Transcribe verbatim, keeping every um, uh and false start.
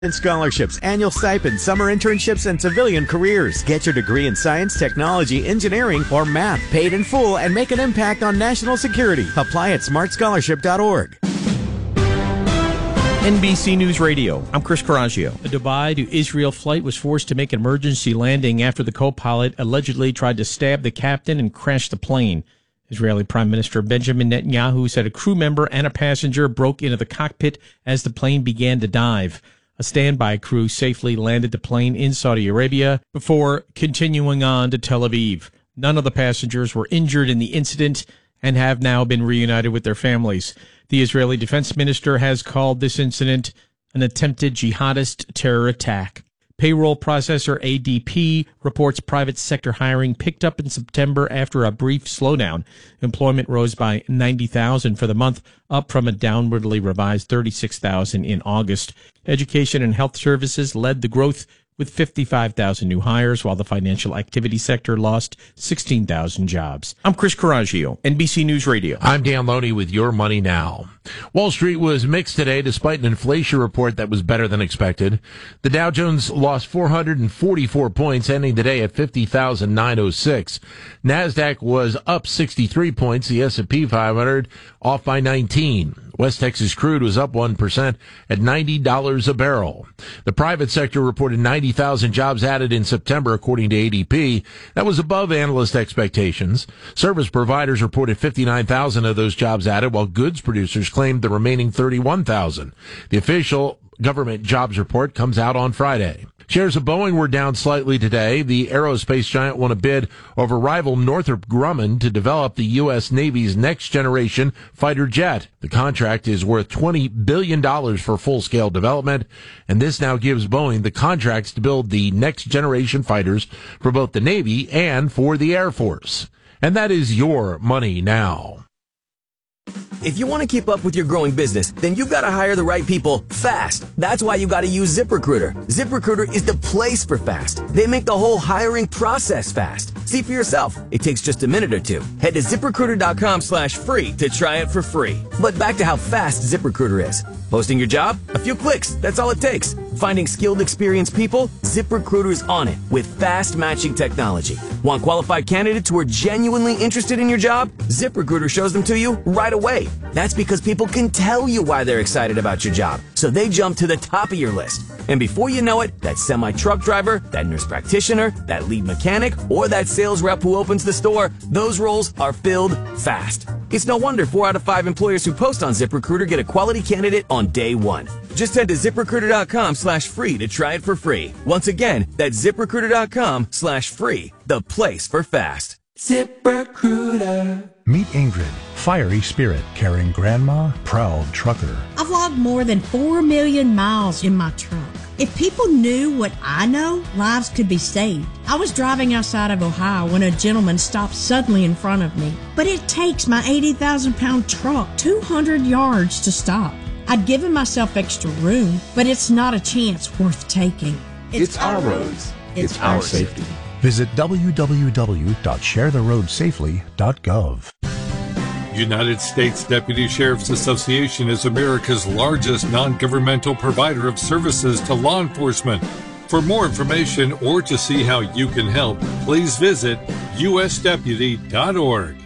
Scholarships, annual stipends, summer internships, and civilian careers. Get your degree in science, technology, engineering, or math paid in full and make an impact on national security. Apply at smart scholarship dot org. N B C News Radio, I'm Chris Coraggio. A Dubai to Israel flight was forced to make an emergency landing after the co-pilot allegedly tried to stab the captain and crash the plane. Israeli Prime Minister Benjamin Netanyahu said a crew member and a passenger broke into the cockpit as the plane began to dive. A standby crew safely landed the plane in Saudi Arabia before continuing on to Tel Aviv. None of the passengers were injured in the incident and have now been reunited with their families. The Israeli defense minister has called this incident an attempted jihadist terror attack. Payroll processor A D P reports private sector hiring picked up in September after a brief slowdown. Employment rose by ninety thousand for the month, up from a downwardly revised thirty-six thousand in August. Education and health services led the growth with fifty-five thousand new hires, while the financial activity sector lost sixteen thousand jobs. I'm Chris Coraggio, N B C News Radio. I'm Dan Loney with Your Money Now. Wall Street was mixed today despite an inflation report that was better than expected. The Dow Jones lost four hundred forty-four points, ending the day at fifty thousand nine hundred six. NASDAQ was up sixty-three points. The S and P five hundred off by nineteen. West Texas crude was up one percent at ninety dollars a barrel. The private sector reported ninety thousand jobs added in September, according to A D P. That was above analyst expectations. Service providers reported fifty-nine thousand of those jobs added, while goods producers claimed the remaining thirty-one thousand. The official government jobs report comes out on Friday. Shares of Boeing were down slightly today. The aerospace giant won a bid over rival Northrop Grumman to develop the U S. Navy's next-generation fighter jet. The contract is worth twenty billion dollars for full-scale development, and this now gives Boeing the contracts to build the next-generation fighters for both the Navy and for the Air Force. And that is Your Money Now. If you want to keep up with your growing business, then you've got to hire the right people fast. That's why you got to use ZipRecruiter. ZipRecruiter is the place for fast. They make the whole hiring process fast. See for yourself. It takes just a minute or two. Head to ZipRecruiter.com slash free to try it for free. But back to how fast ZipRecruiter is. Posting your job? A few clicks. That's all it takes. Finding skilled, experienced people? ZipRecruiter's on it with fast matching technology. Want qualified candidates who are genuinely interested in your job? ZipRecruiter shows them to you right away. That's because people can tell you why they're excited about your job, so they jump to the top of your list. And before you know it, that semi-truck driver, that nurse practitioner, that lead mechanic, or that sales rep who opens the store, those roles are filled fast. It's no wonder four out of five employers who post on ZipRecruiter get a quality candidate on day one. Just head to ZipRecruiter.com slash free to try it for free. Once again, that's ZipRecruiter.com slash free, the place for fast. ZipRecruiter. Meet Ingrid, fiery spirit, caring grandma, proud trucker. I've logged more than four million miles in my truck. If people knew what I know, lives could be saved. I was driving outside of Ohio when a gentleman stopped suddenly in front of me. But it takes my eighty thousand pound truck two hundred yards to stop. I'd given myself extra room, but it's not a chance worth taking. It's, it's our roads. It's, it's our, our safety. safety. Visit w w w dot share the road safely dot gov. United States Deputy Sheriff's Association is America's largest non-governmental provider of services to law enforcement. For more information or to see how you can help, please visit u s deputy dot org.